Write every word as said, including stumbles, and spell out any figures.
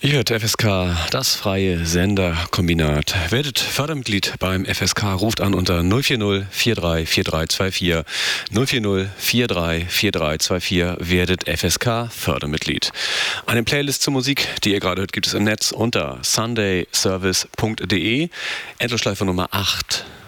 Ihr hört F S K, das freie Senderkombinat. Werdet Fördermitglied beim F S K, ruft an unter null vier null vier drei vier drei zwei vier, null vier null vier drei vier drei zwei vier, werdet F S K Fördermitglied. Eine Playlist zur Musik, die ihr gerade hört, gibt es im Netz unter sunday service punkt de, Endlosschleife Nummer acht.